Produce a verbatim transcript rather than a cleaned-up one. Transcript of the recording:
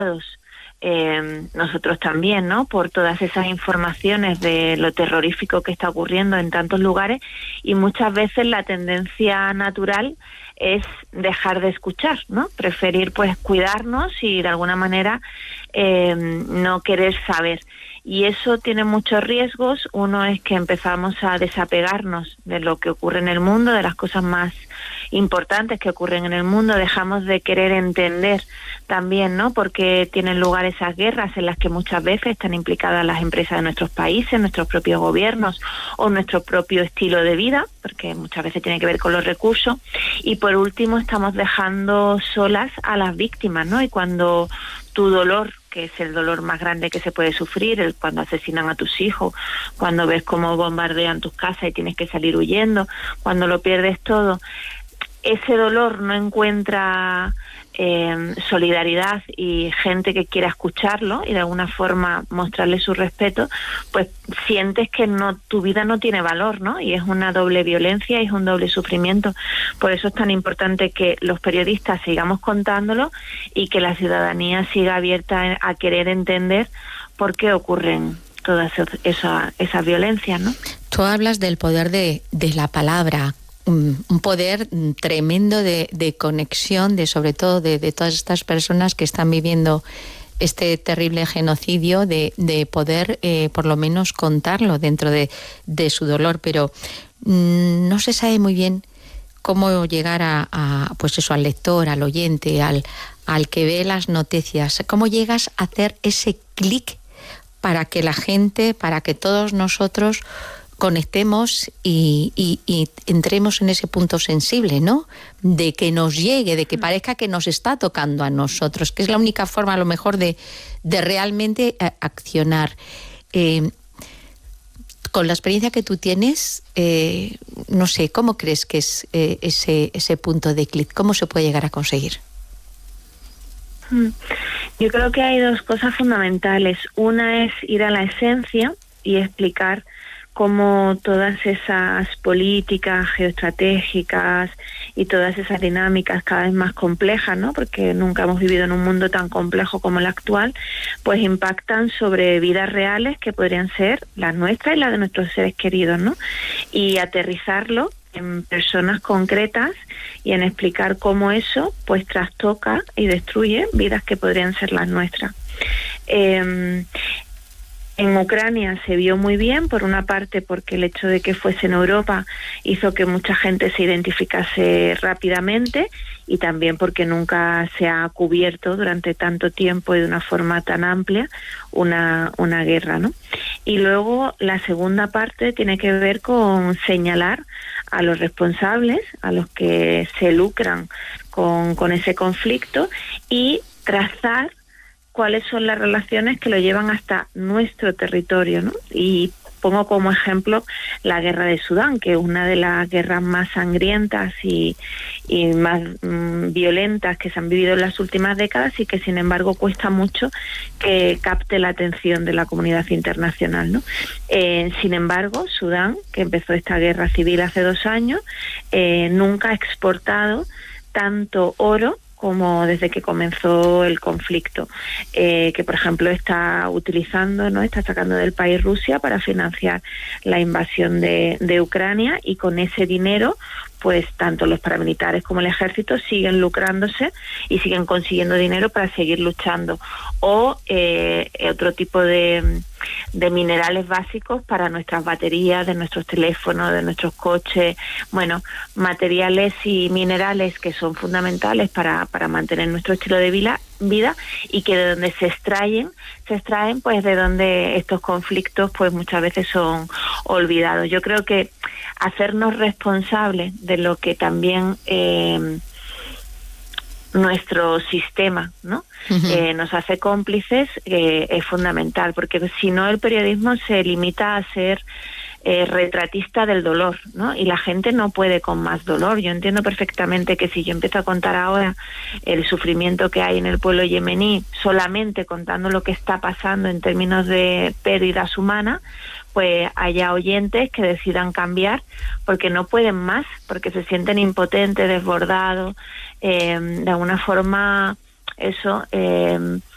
Eh, nosotros también, ¿no? Por todas esas informaciones de lo terrorífico que está ocurriendo en tantos lugares, y muchas veces la tendencia natural es dejar de escuchar, ¿no? Preferir pues cuidarnos y de alguna manera eh, no querer saber. Y eso tiene muchos riesgos. Uno es que empezamos a desapegarnos de lo que ocurre en el mundo, de las cosas más importantes que ocurren en el mundo. Dejamos de querer entender también, ¿no? Porque tienen lugar esas guerras en las que muchas veces están implicadas las empresas de nuestros países, nuestros propios gobiernos o nuestro propio estilo de vida, porque muchas veces tiene que ver con los recursos. Y por último, estamos dejando solas a las víctimas, ¿no? Y cuando tu dolor, que es el dolor más grande que se puede sufrir, el cuando asesinan a tus hijos, cuando ves cómo bombardean tus casas y tienes que salir huyendo, cuando lo pierdes todo, ese dolor no encuentra eh, solidaridad y gente que quiera escucharlo y de alguna forma mostrarle su respeto, pues sientes que no, tu vida no tiene valor, ¿no? Y es una doble violencia y es un doble sufrimiento. Por eso es tan importante que los periodistas sigamos contándolo y que la ciudadanía siga abierta a querer entender por qué ocurren todas esas esa violencias, ¿no? Tú hablas del poder de, de la palabra, un, un poder tremendo de, de conexión, de sobre todo de, de todas estas personas que están viviendo este terrible genocidio, de, de poder eh, por lo menos contarlo dentro de, de su dolor, pero mmm, no se sabe muy bien cómo llegar a, a pues eso, al lector, al oyente, al, al que ve las noticias. ¿Cómo llegas a hacer ese clic para que la gente, para que todos nosotros conectemos y, y, y entremos en ese punto sensible, ¿no? De que nos llegue, de que parezca que nos está tocando a nosotros, que es la única forma a lo mejor de, de realmente eh, accionar. Eh, con la experiencia que tú tienes, eh, no sé, ¿cómo crees que es eh, ese, ese punto de clic? ¿Cómo se puede llegar a conseguir? Yo creo que hay dos cosas fundamentales. Una es ir a la esencia y explicar cómo todas esas políticas geoestratégicas y todas esas dinámicas cada vez más complejas, ¿no? Porque nunca hemos vivido en un mundo tan complejo como el actual, pues impactan sobre vidas reales que podrían ser las nuestras y las de nuestros seres queridos, ¿no? Y aterrizarlo en personas concretas y en explicar cómo eso pues trastoca y destruye vidas que podrían ser las nuestras. Eh, En Ucrania se vio muy bien, por una parte porque el hecho de que fuese en Europa hizo que mucha gente se identificase rápidamente y también porque nunca se ha cubierto durante tanto tiempo y de una forma tan amplia una, una guerra, ¿no? Y luego la segunda parte tiene que ver con señalar a los responsables, a los que se lucran con, con ese conflicto y trazar cuáles son las relaciones que lo llevan hasta nuestro territorio, ¿no? Y pongo como ejemplo la guerra de Sudán, que es una de las guerras más sangrientas y, y más mmm, violentas que se han vivido en las últimas décadas y que sin embargo cuesta mucho que capte la atención de la comunidad internacional, ¿no? Eh, sin embargo, Sudán, que empezó esta guerra civil hace dos años, eh, nunca ha exportado tanto oro como desde que comenzó el conflicto, eh, que por ejemplo está utilizando, ¿no? Está sacando del país Rusia para financiar la invasión de, de Ucrania, y con ese dinero pues tanto los paramilitares como el ejército siguen lucrándose y siguen consiguiendo dinero para seguir luchando. O eh, otro tipo de, de minerales básicos para nuestras baterías, de nuestros teléfonos, de nuestros coches. Bueno, materiales y minerales que son fundamentales para, para mantener nuestro estilo de vida, vida y que de donde se extraen, se extraen pues de donde estos conflictos pues muchas veces son olvidados. Yo creo que hacernos responsables de lo que también eh, nuestro sistema, ¿no? Uh-huh. eh, nos hace cómplices eh, es fundamental, porque si no el periodismo se limita a ser eh, retratista del dolor, ¿no? Y la gente no puede con más dolor. Yo entiendo perfectamente que si yo empiezo a contar ahora el sufrimiento que hay en el pueblo yemení, solamente contando lo que está pasando en términos de pérdidas humanas, pues haya oyentes que decidan cambiar porque no pueden más, porque se sienten impotentes, desbordados, eh, de alguna forma eso, eh,